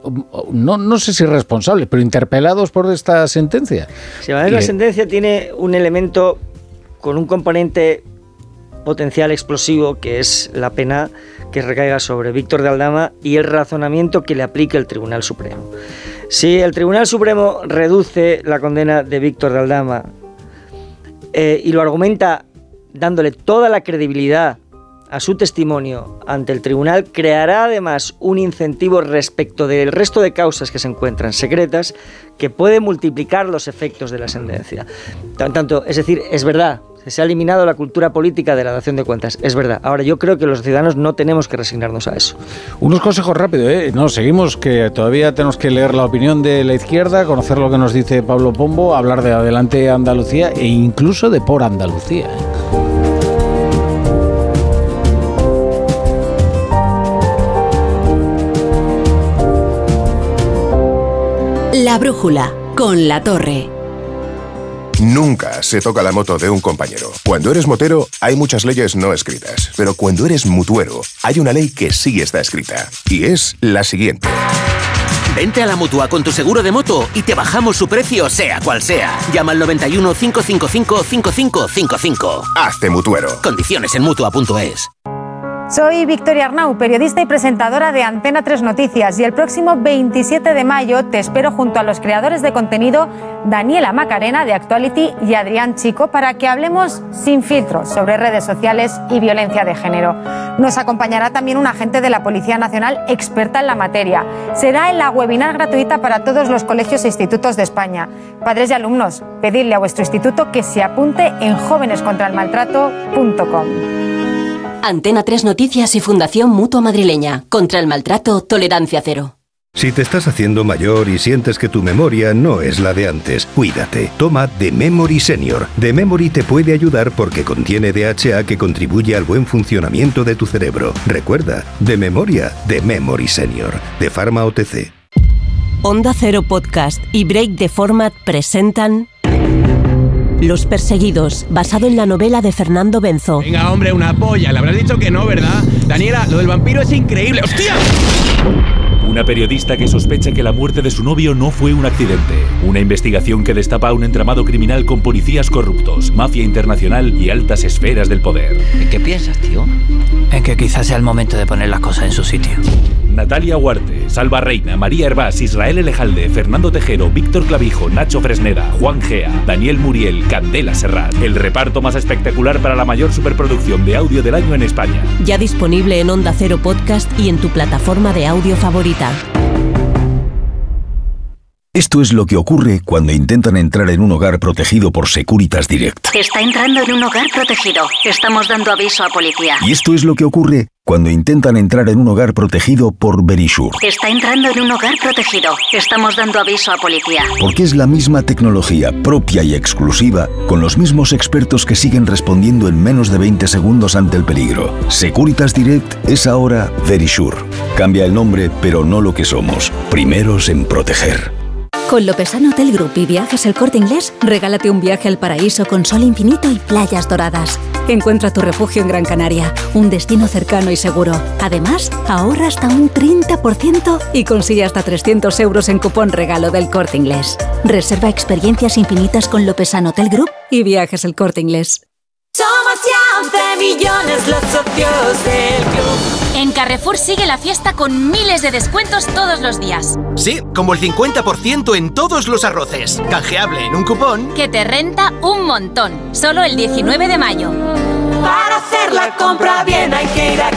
no sé si responsables, pero interpelados por esta sentencia. Sí, además la sentencia tiene un elemento con un componente potencial explosivo, que es la pena que recaiga sobre Víctor de Aldama y el razonamiento que le aplique el Tribunal Supremo. Si el Tribunal Supremo reduce la condena de Víctor de Aldama y lo argumenta dándole toda la credibilidad a su testimonio ante el tribunal, creará además un incentivo respecto del resto de causas que se encuentran secretas que puede multiplicar los efectos de la sentencia. Tanto, es decir, es verdad, se ha eliminado la cultura política de la dación de cuentas, es verdad. Ahora, yo creo que los ciudadanos no tenemos que resignarnos a eso. Unos consejos rápidos, ¿eh? No, seguimos, que todavía tenemos que leer la opinión de la izquierda, conocer lo que nos dice Pablo Pombo, hablar de Adelante Andalucía e incluso de Por Andalucía, ¿eh? La brújula, con La Torre. Nunca se toca la moto de un compañero. Cuando eres motero, hay muchas leyes no escritas. Pero cuando eres mutuero, hay una ley que sí está escrita. Y es la siguiente. Vente a la Mutua con tu seguro de moto y te bajamos su precio, sea cual sea. Llama al 91 555 5555. Hazte mutuero. Condiciones en Mutua.es. Soy Victoria Arnau, periodista y presentadora de Antena 3 Noticias, y el próximo 27 de mayo te espero junto a los creadores de contenido Daniela Macarena de Actuality y Adrián Chico para que hablemos sin filtros sobre redes sociales y violencia de género. Nos acompañará también un agente de la Policía Nacional experta en la materia. Será en la webinar gratuita para todos los colegios e institutos de España. Padres y alumnos, pedidle a vuestro instituto que se apunte en jovenescontraelmaltrato.com. Antena 3 Noticias y Fundación Mutua Madrileña. Contra el maltrato, tolerancia cero. Si te estás haciendo mayor y sientes que tu memoria no es la de antes, cuídate. Toma The Memory Senior. The Memory te puede ayudar porque contiene DHA que contribuye al buen funcionamiento de tu cerebro. Recuerda, de memoria, The Memory Senior. De Pharma OTC. Onda Cero Podcast y Break the Format presentan Los Perseguidos, basado en la novela de Fernando Benzo. Venga, hombre, una polla. Le habrás dicho que no, ¿verdad? Daniela, lo del vampiro es increíble. ¡Hostia! Una periodista que sospecha que la muerte de su novio no fue un accidente. Una investigación que destapa un entramado criminal con policías corruptos, mafia internacional y altas esferas del poder. ¿En qué piensas, tío? En que quizás sea el momento de poner las cosas en su sitio. Natalia Huarte, Salva Reina, María Hervás, Israel Elejalde, Fernando Tejero, Víctor Clavijo, Nacho Fresneda, Juan Gea, Daniel Muriel, Candela Serrat. El reparto más espectacular para la mayor superproducción de audio del año en España. Ya disponible en Onda Cero Podcast y en tu plataforma de audio favorita. Esto es lo que ocurre cuando intentan entrar en un hogar protegido por Securitas Direct. Está entrando en un hogar protegido. Estamos dando aviso a policía. Y esto es lo que ocurre cuando intentan entrar en un hogar protegido por Verisure. Está entrando en un hogar protegido. Estamos dando aviso a policía. Porque es la misma tecnología propia y exclusiva, con los mismos expertos que siguen respondiendo en menos de 20 segundos ante el peligro. Securitas Direct es ahora Verisure. Cambia el nombre, pero no lo que somos. Primeros en proteger. Con Lopesano Hotel Group y Viajes El Corte Inglés, regálate un viaje al paraíso con sol infinito y playas doradas. Encuentra tu refugio en Gran Canaria, un destino cercano y seguro. Además, ahorra hasta un 30% y consigue hasta 300 euros en cupón regalo del Corte Inglés. Reserva experiencias infinitas con Lopesano Hotel Group y Viajes El Corte Inglés. Somos ya 11 millones los socios del club. En Carrefour sigue la fiesta con miles de descuentos todos los días. Sí, como el 50% en todos los arroces. Canjeable en un cupón que te renta un montón. Solo el 19 de mayo. Para hacer la compra bien hay que ir a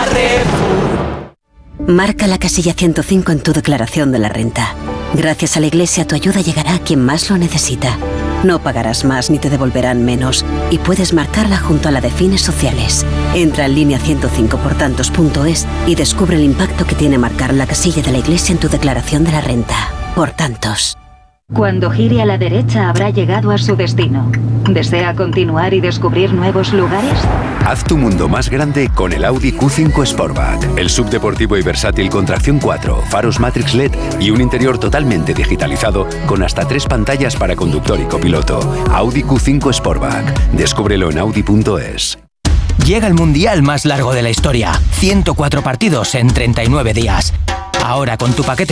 Carrefour. Marca la casilla 105 en tu declaración de la renta. Gracias a la Iglesia tu ayuda llegará a quien más lo necesita. No pagarás más ni te devolverán menos y puedes marcarla junto a la de fines sociales. Entra en línea 105portantos.es y descubre el impacto que tiene marcar la casilla de la Iglesia en tu declaración de la renta. Por tantos. Cuando gire a la derecha habrá llegado a su destino. ¿Desea continuar y descubrir nuevos lugares? Haz tu mundo más grande con el Audi Q5 Sportback. El subdeportivo y versátil con tracción 4, faros Matrix LED y un interior totalmente digitalizado con hasta 3 pantallas para conductor y copiloto. Audi Q5 Sportback. Descúbrelo en Audi.es. Llega el mundial más largo de la historia. 104 partidos en 39 días. Ahora con tu paquete